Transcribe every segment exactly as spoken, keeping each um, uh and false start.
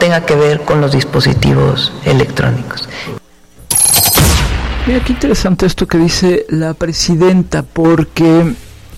tenga que ver con los dispositivos electrónicos. Mira, qué interesante esto que dice la presidenta, porque,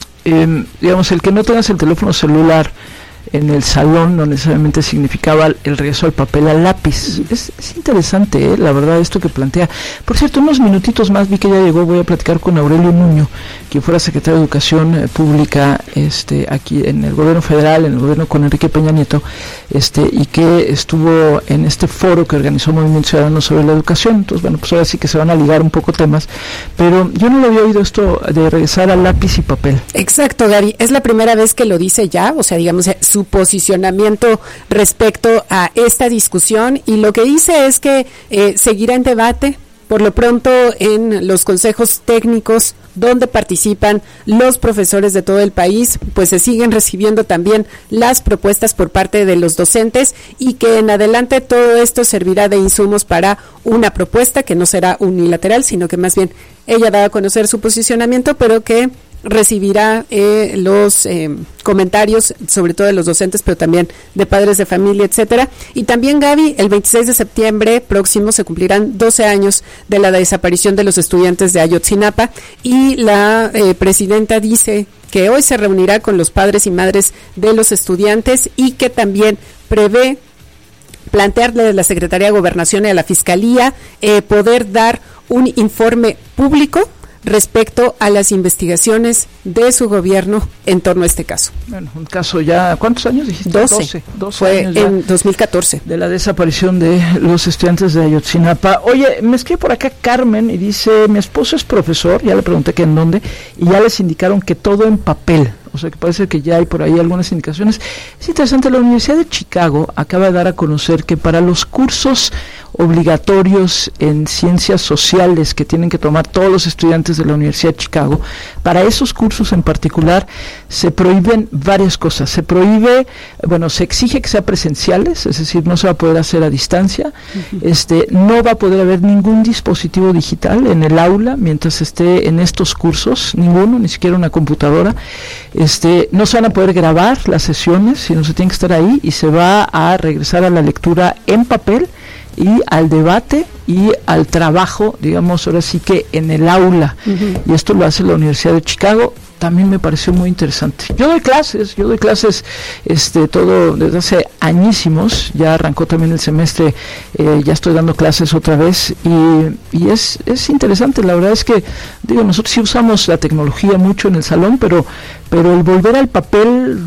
eh, digamos, el que no tengas el teléfono celular en el salón no necesariamente significaba el regreso al papel al lápiz. Es, es interesante, ¿eh? La verdad, esto que plantea. Por cierto, unos minutitos más, vi que ya llegó, voy a platicar con Aurelio Nuño, quien fuera secretario de Educación eh, Pública este, aquí en el gobierno federal, en el gobierno con Enrique Peña Nieto, este, y que estuvo en este foro que organizó Movimiento Ciudadano sobre la educación. Entonces, bueno, pues ahora sí que se van a ligar un poco temas, pero yo no lo había oído esto de regresar al lápiz y papel. Exacto, Gaby, es la primera vez que lo dice ya, o sea, digamos, su posicionamiento respecto a esta discusión, y lo que dice es que eh, seguirá en debate, por lo pronto en los consejos técnicos donde participan los profesores de todo el país, pues se siguen recibiendo también las propuestas por parte de los docentes, y que en adelante todo esto servirá de insumos para una propuesta que no será unilateral, sino que más bien ella da a conocer su posicionamiento, pero que recibirá eh, los eh, comentarios, sobre todo de los docentes, pero también de padres de familia, etcétera. Y también, Gaby, el veintiséis de septiembre próximo se cumplirán doce años de la desaparición de los estudiantes de Ayotzinapa, y la eh, presidenta dice que hoy se reunirá con los padres y madres de los estudiantes, y que también prevé plantearle a la Secretaría de Gobernación y a la Fiscalía eh, poder dar un informe público respecto a las investigaciones de su gobierno en torno a este caso. Bueno, un caso ya, ¿cuántos años dijiste? doce. doce Fue años en dos mil catorce. De la desaparición de los estudiantes de Ayotzinapa. Oye, me escribe por acá Carmen y dice, mi esposo es profesor, ya le pregunté que en dónde, y ya les indicaron que todo en papel. O sea, que parece que ya hay por ahí algunas indicaciones. Es interesante, la Universidad de Chicago acaba de dar a conocer que para los cursos obligatorios en ciencias sociales que tienen que tomar todos los estudiantes de la Universidad de Chicago, para esos cursos en particular se prohíben varias cosas. Se prohíbe, bueno, se exige que sean presenciales, es decir, no se va a poder hacer a distancia. Uh-huh. Este, no va a poder haber ningún dispositivo digital en el aula mientras esté en estos cursos, ninguno, ni siquiera una computadora. Este, no se van a poder grabar las sesiones, sino se tiene que estar ahí, y se va a regresar a la lectura en papel y al debate y al trabajo, digamos, ahora sí que en el aula. Uh-huh. Y esto lo hace la Universidad de Chicago. También me pareció muy interesante. Yo doy clases, yo doy clases este todo desde hace añísimos, ya arrancó también el semestre, eh, ya estoy dando clases otra vez, y, y es, es interesante. La verdad es que, digo, nosotros sí usamos la tecnología mucho en el salón, pero, pero el volver al papel...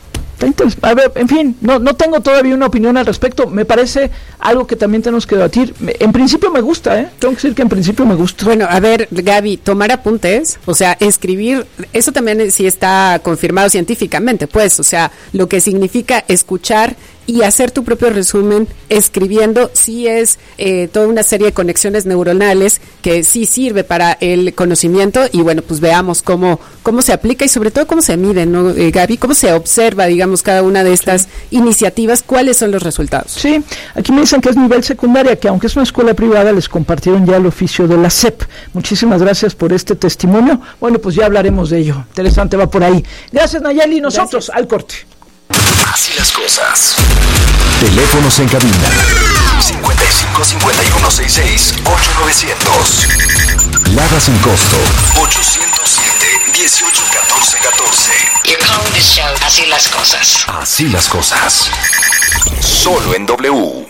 A ver, en fin, no no tengo todavía una opinión al respecto. Me parece algo que también tenemos que debatir. En principio me gusta, ¿eh? Tengo que decir que en principio me gusta. Bueno, a ver, Gaby, tomar apuntes, o sea, escribir, eso también sí está confirmado científicamente, pues, o sea, lo que significa escuchar y hacer tu propio resumen escribiendo, sí es eh, toda una serie de conexiones neuronales que sí sirve para el conocimiento, y bueno, pues veamos cómo cómo se aplica y sobre todo cómo se mide, ¿no, eh, Gaby? Cómo se observa, digamos, cada una de estas sí. iniciativas, cuáles son los resultados. Sí, aquí me dicen que es nivel secundaria, que aunque es una escuela privada, les compartieron ya el oficio de la S E P. Muchísimas gracias por este testimonio. Bueno, pues ya hablaremos de ello. Interesante, va por ahí. Gracias, Nayeli. Nosotros gracias. Al corte. Así las cosas. Teléfonos en cabina cincuenta y cinco, cincuenta y uno, sesenta y seis, ocho novecientos. Lada sin costo ochocientos siete, dieciocho, catorce, catorce. You're calling this show Así las cosas. Así las cosas. Solo en W.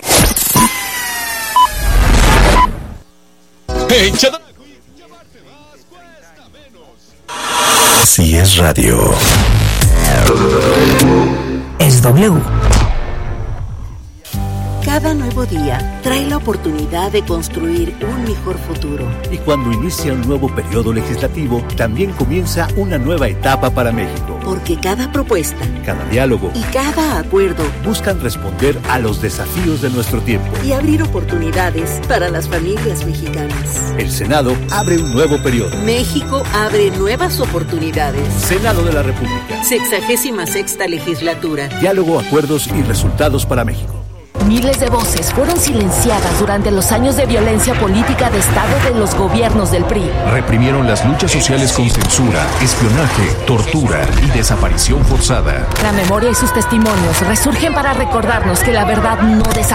Hey, si es radio. Es W. Cada nuevo día trae la oportunidad de construir un mejor futuro. Y cuando inicia un nuevo periodo legislativo, también comienza una nueva etapa para México. Porque cada propuesta, cada diálogo y cada acuerdo buscan responder a los desafíos de nuestro tiempo y abrir oportunidades para las familias mexicanas. El Senado abre un nuevo periodo. México abre nuevas oportunidades. Senado de la República. Sexagésima sexta legislatura. Diálogo, acuerdos y resultados para México. Miles de voces fueron silenciadas durante los años de violencia política de Estado de los gobiernos del P R I. Reprimieron las luchas sociales con censura, espionaje, tortura y desaparición forzada. La memoria y sus testimonios resurgen para recordarnos que la verdad no desaparece.